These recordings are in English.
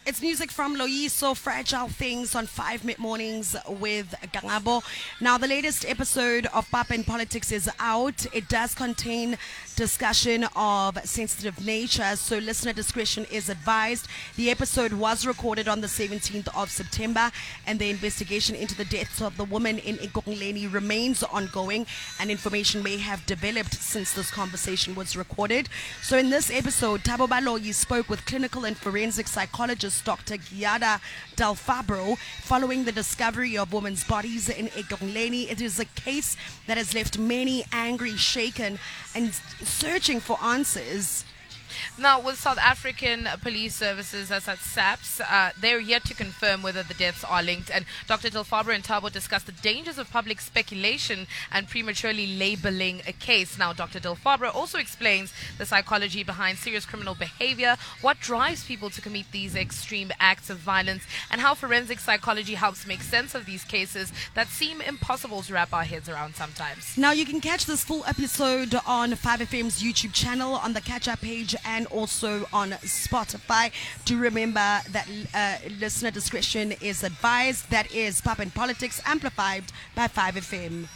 It's music from Loyiso, Fragile Things on 5 Mid Mornings with Gangabo. Now, the latest episode of Pop and Politics is out. It does contain discussion of sensitive nature, so listener discretion is advised. The episode was recorded on the 17th of September, and the investigation into the deaths of the woman in Ekurhuleni remains ongoing, and information may have developed since this conversation was recorded. So in this episode, Thabo Baloyi spoke with clinical and forensic psychologist Dr. Giada Del Fabro following the discovery of women's bodies in Ekurhuleni. It is a case that has left many angry, shaken, and searching for answers. Now, with South African police services, as at SAPS, they're yet to confirm whether the deaths are linked. And Dr. Del Fabro and Thabo discussed the dangers of public speculation and prematurely labeling a case. Now, Dr. Del Fabro also explains the psychology behind serious criminal behavior, what drives people to commit these extreme acts of violence, and how forensic psychology helps make sense of these cases that seem impossible to wrap our heads around sometimes. Now, you can catch this full episode on 5FM's YouTube channel, on the catch-up page, and also on Spotify. Do remember that listener discretion is advised. That is Pop and Politics, amplified by 5FM.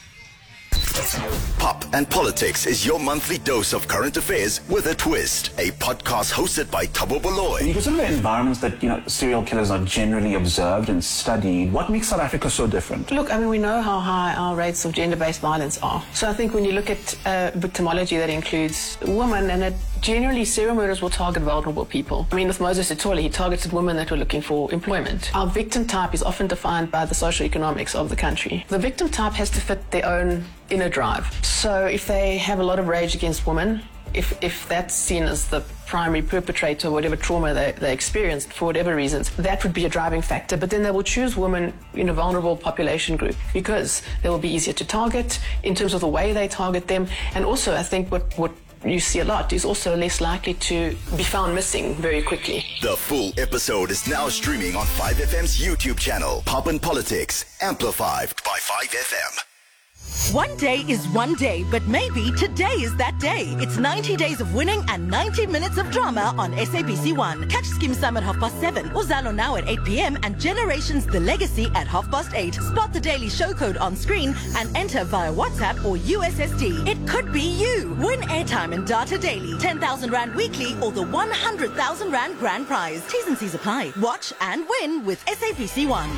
Pop and Politics is your monthly dose of current affairs with a twist. A podcast hosted by Thabo Baloyi. You consider environments that, serial killers are generally observed and studied. What makes South Africa so different? Look, we know how high our rates of gender-based violence are. So I think when you look at victimology, that includes women, and generally serial murderers will target vulnerable people. With Moses Sithole, he targeted women that were looking for employment. Our victim type is often defined by the socioeconomics of the country. The victim type has to fit their own inner drive. So if they have a lot of rage against women, if that's seen as the primary perpetrator, whatever trauma they experienced for whatever reasons, that would be a driving factor. But then they will choose women in a vulnerable population group because they will be easier to target in terms of the way they target them. And also, I think what you see a lot is also less likely to be found missing very quickly. The full episode is now streaming on 5FM's YouTube channel. Pop and Politics, amplified by 5FM. One day is one day, but maybe today is that day. It's 90 days of winning and 90 minutes of drama on SABC1. Catch Skim Sam at 7:30, Uzalo now at 8 p.m. and Generations The Legacy at 8:30. Spot the daily show code on screen and enter via WhatsApp or USSD. It could be you. Win airtime and data daily, 10,000 Rand weekly, or the 100,000 Rand grand prize. T's and C's apply. Watch and win with SABC1.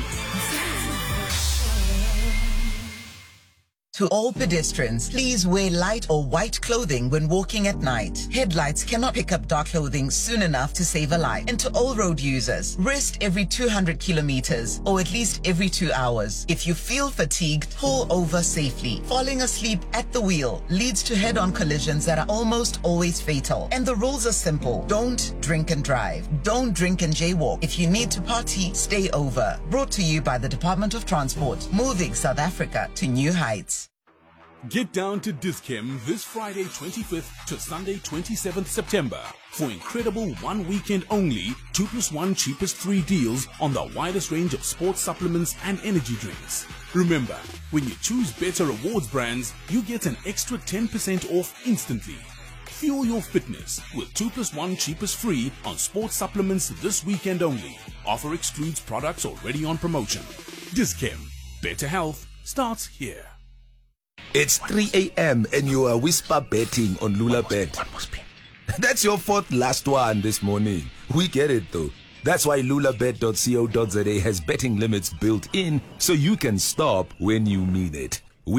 To all pedestrians, please wear light or white clothing when walking at night. Headlights cannot pick up dark clothing soon enough to save a life. And to all road users, rest every 200 kilometers or at least every 2 hours. If you feel fatigued, pull over safely. Falling asleep at the wheel leads to head-on collisions that are almost always fatal. And the rules are simple. Don't drink and drive. Don't drink and jaywalk. If you need to party, stay over. Brought to you by the Department of Transport, moving South Africa to new heights. Get down to Dis-Chem this Friday 25th to Sunday 27th September for incredible one weekend only 2+1 cheapest 3 deals on the widest range of sports supplements and energy drinks. Remember, when you choose better rewards brands, you get an extra 10% off instantly. Fuel your fitness with 2+1 cheapest free on sports supplements this weekend only. Offer excludes products already on promotion. Dis-Chem, better health starts here. It's 3 a.m. and you are whisper betting on Lulabet. That's your fourth last one this morning. We get it though. That's why lulabet.co.za has betting limits built in so you can stop when you need it.